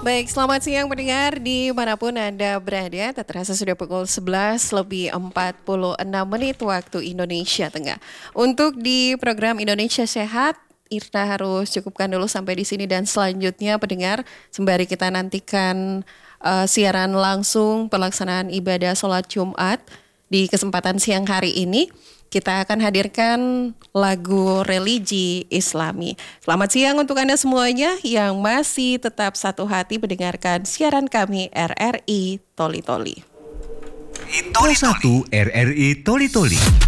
Baik, selamat siang pendengar dimanapun Anda berada. Tak terasa sudah pukul 11 lebih 46 menit waktu Indonesia Tengah. Untuk di program Indonesia Sehat, Irna harus cukupkan dulu sampai di sini dan selanjutnya pendengar sembari kita nantikan siaran langsung pelaksanaan ibadah sholat Jumat di kesempatan siang hari ini. Kita akan hadirkan lagu religi Islami. Selamat siang untuk Anda semuanya yang masih tetap satu hati mendengarkan siaran kami RRI Toli Toli. Toli Toli. RRI Toli Toli.